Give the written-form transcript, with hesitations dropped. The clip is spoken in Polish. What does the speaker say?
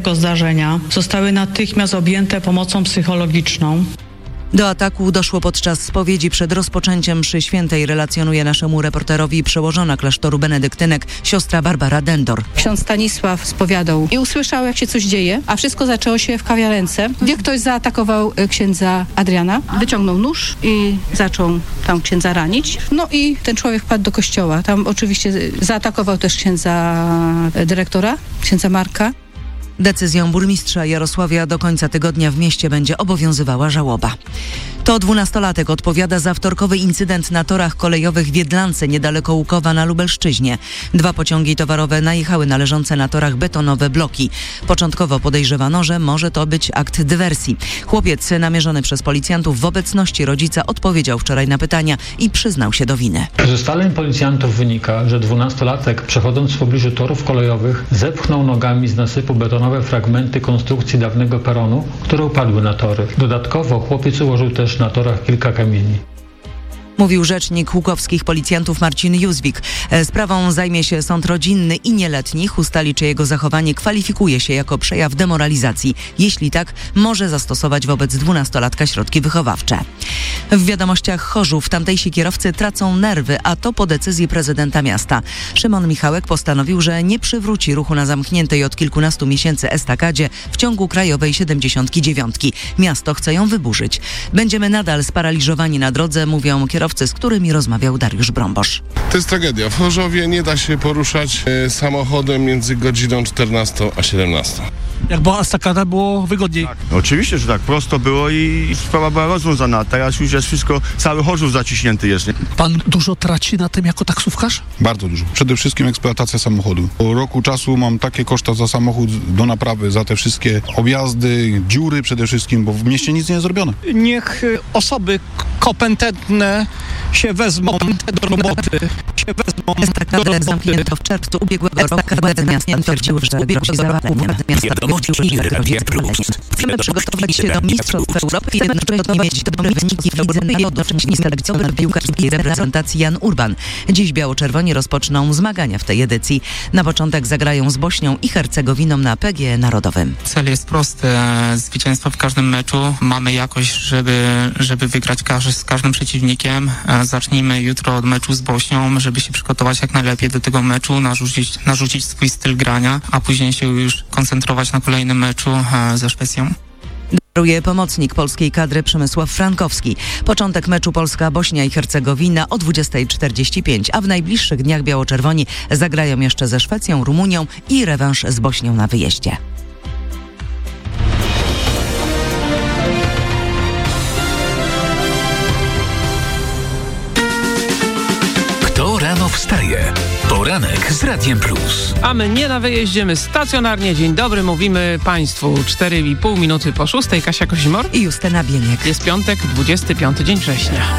tego zdarzenia zostały natychmiast objęte pomocą psychologiczną. Do ataku doszło podczas spowiedzi przed rozpoczęciem mszy świętej, relacjonuje naszemu reporterowi przełożona klasztoru benedyktynek, siostra Barbara Dendor. Ksiądz Stanisław spowiadał i usłyszał, jak się coś dzieje, a wszystko zaczęło się w kawiarence, gdzie ktoś zaatakował księdza Adriana. Wyciągnął nóż i zaczął tam księdza ranić. No i ten człowiek wpadł do kościoła. Tam oczywiście zaatakował też księdza dyrektora, księdza Marka. Decyzją burmistrza Jarosławia do końca tygodnia w mieście będzie obowiązywała żałoba. To 12-latek odpowiada za wtorkowy incydent na torach kolejowych w Jedlance, niedaleko Łukowa na Lubelszczyźnie. 2 pociągi towarowe najechały na leżące na torach betonowe bloki. Początkowo podejrzewano, że może to być akt dywersji. Chłopiec namierzony przez policjantów w obecności rodzica odpowiedział wczoraj na pytania i przyznał się do winy. Z ustaleń policjantów wynika, że 12-latek, przechodząc w pobliżu torów kolejowych, zepchnął nogami z nasypu betonowe fragmenty konstrukcji dawnego peronu, które upadły na tory. Dodatkowo chłopiec ułożył też na torach kilka kamieni. Mówił rzecznik łukowskich policjantów Marcin Józwik. Sprawą zajmie się sąd rodzinny i nieletnich. Ustali, czy jego zachowanie kwalifikuje się jako przejaw demoralizacji. Jeśli tak, może zastosować wobec 12-latka środki wychowawcze. W wiadomościach Chorzów tamtejsi kierowcy tracą nerwy, a to po decyzji prezydenta miasta. Szymon Michałek postanowił, że nie przywróci ruchu na zamkniętej od kilkunastu miesięcy estakadzie w ciągu krajowej 79. Miasto chce ją wyburzyć. Będziemy nadal sparaliżowani na drodze, mówią kierowcy, z którymi rozmawiał Dariusz Brąbosz. To jest tragedia. W Chorzowie nie da się poruszać samochodem między godziną 14 a 17. Jak była estakada, było wygodniej. Tak, oczywiście, że tak. Prosto było i sprawa była rozwiązana. Teraz już jest wszystko, cały Chorzów zaciśnięty jest. Nie? Pan dużo traci na tym jako taksówkarz? Bardzo dużo. Przede wszystkim eksploatacja samochodu. Po roku czasu mam takie koszta za samochód do naprawy, za te wszystkie objazdy, dziury przede wszystkim, bo w mieście nic nie jest zrobione. Niech osoby kompetentne się wezmą do roboty. Estakadę zamknięto w czerwcu ubiegłego roku. Władze miasta twierdziły, że grozi zawaleniem. Chcemy przygotować się do Mistrzostw Europy i jednocześnie mieć dobre wyniki w lidze narodów, stanowiskowy piłkarskiej reprezentacji Jan Urban. Dziś biało-czerwoni rozpoczną zmagania w tej edycji. Na początek zagrają z Bośnią i Hercegowiną na PGE Narodowym. Cel jest prosty. Zwycięstwo w każdym meczu. Mamy jakość, żeby wygrać z każdym przeciwnikiem. Zacznijmy jutro od meczu z Bośnią, żeby się przygotować jak najlepiej do tego meczu, narzucić swój styl grania, a później się już koncentrować na kolejnym meczu ze Szwecją. Daruje pomocnik polskiej kadry Przemysław Frankowski. Początek meczu Polska-Bośnia i Hercegowina o 20:45, a w najbliższych dniach biało-czerwoni zagrają jeszcze ze Szwecją, Rumunią i rewanż z Bośnią na wyjeździe. Kto rano wstaje? Poranek z Radiem Plus. A my nie na wyjeździe, my stacjonarnie. Dzień dobry, mówimy Państwu 4,5 minuty po 6. Kasia Kozimor i Justyna Bieniek. Jest piątek, 25 dzień września.